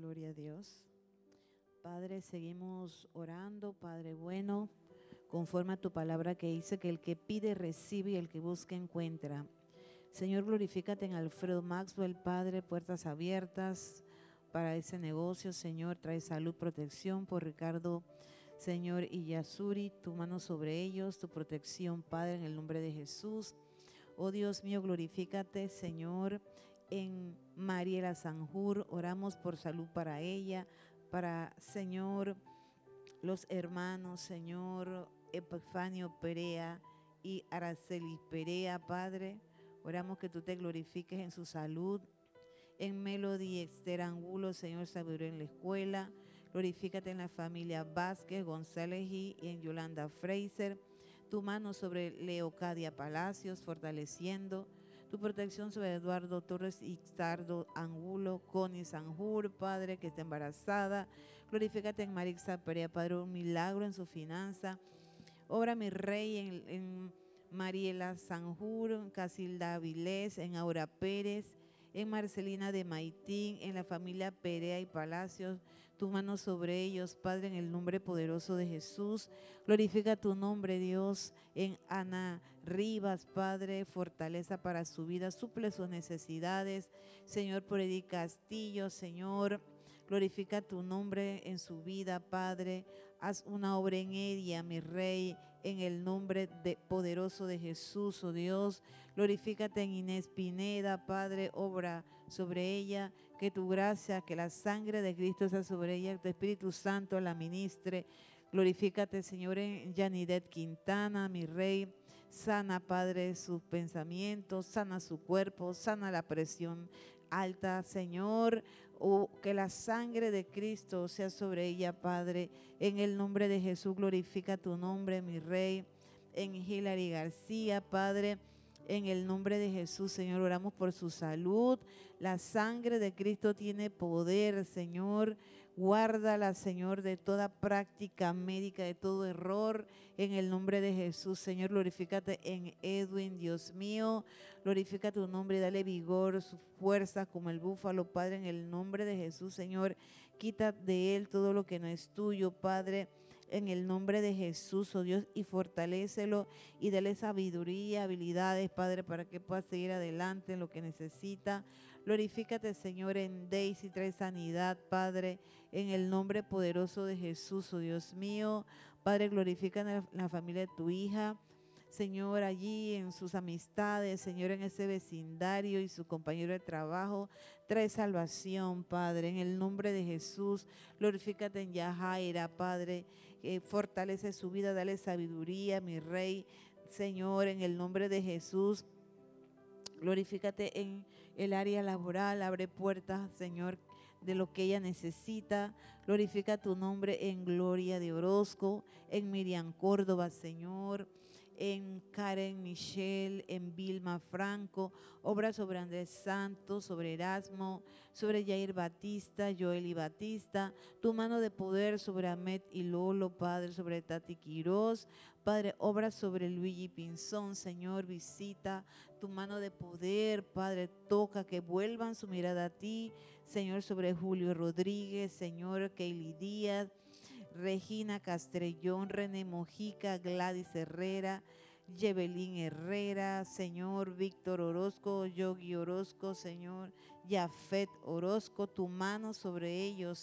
Gloria a Dios. Padre, seguimos orando, Padre bueno, conforme a tu palabra que dice que el que pide recibe y el que busca encuentra. Señor, glorifícate en Alfredo Maxwell, Padre, puertas abiertas para ese negocio. Señor, trae salud, protección por Ricardo, Señor, y Yasuri, tu mano sobre ellos, tu protección, Padre, en el nombre de Jesús. Oh Dios mío, glorifícate, Señor, en Mariela Sanjur. Oramos por salud para ella, para, Señor, los hermanos, Señor, Epifanio Perea y Araceli Perea, Padre. Oramos que tú te glorifiques en su salud. En Melody Esther Angulo, Señor, sabiduría en la escuela. Glorifícate en la familia Vázquez, González y en Yolanda Fraser. Tu mano sobre Leocadia Palacios, fortaleciendo. Tu protección sobre Eduardo Torres y Xardo Angulo, Connie Sanjur, Padre, que está embarazada. Glorifícate en Marixa Perea, Padre, un milagro en su finanza. Obra mi rey en Mariela Sanjur, en Casilda Avilés, en Aura Pérez, en Marcelina de Maitín, en la familia Perea y Palacios, tu mano sobre ellos, Padre, en el nombre poderoso de Jesús. Glorifica tu nombre, Dios, en Ana Rivas, Padre, fortaleza para su vida, suple sus necesidades. Señor, por Edith Castillo, Señor, glorifica tu nombre en su vida, Padre. Haz una obra en ella, mi Rey, en el nombre poderoso de Jesús, oh Dios. Glorifícate en Inés Pineda, Padre, obra sobre ella, que tu gracia, que la sangre de Cristo sea sobre ella, que tu Espíritu Santo la ministre. Glorifícate, Señor, en Yanidet Quintana, mi Rey. Sana, Padre, sus pensamientos, sana su cuerpo, sana la presión alta, Señor. Que la sangre de Cristo sea sobre ella, Padre. En el nombre de Jesús, glorifica tu nombre, mi Rey. En Hilary García, Padre, en el nombre de Jesús, Señor, oramos por su salud. La sangre de Cristo tiene poder, Señor. Guárdala, Señor, de toda práctica médica, de todo error. En el nombre de Jesús, Señor, glorifícate en Edwin, Dios mío. Glorifica tu nombre y dale vigor, su fuerza como el búfalo, Padre, en el nombre de Jesús, Señor. Quita de él todo lo que no es tuyo, Padre, en el nombre de Jesús, oh Dios, y fortalécelo y dale sabiduría, habilidades, Padre, para que pueda seguir adelante en lo que necesita. Glorifícate, Señor, en Daisy, trae sanidad, Padre, en el nombre poderoso de Jesús, oh Dios mío. Padre, glorifica en la familia de tu hija, Señor, allí en sus amistades, Señor, en ese vecindario y su compañero de trabajo. Trae salvación, Padre, en el nombre de Jesús. Glorifícate en Yajaira, Padre. Fortalece su vida, dale sabiduría, mi Rey. Señor, en el nombre de Jesús. Glorifícate en el área laboral, abre puertas, Señor, de lo que ella necesita. Glorifica tu nombre en Gloria de Orozco, en Miriam Córdoba, Señor, en Karen Michelle, en Vilma Franco. Obra sobre Andrés Santos, sobre Erasmo, sobre Jair Batista, Joel y Batista. Tu mano de poder sobre Ahmed y Lolo, Padre, sobre Tati Quirós. Padre, obra sobre Luigi Pinzón, Señor, visita tu mano de poder, Padre, toca que vuelvan su mirada a ti, Señor, sobre Julio Rodríguez, Señor, Keili Díaz, Regina Castrellón, René Mojica, Gladys Herrera, Yebelín Herrera, Señor, Víctor Orozco, Yogi Orozco, Señor, Yafet Orozco, tu mano sobre ellos,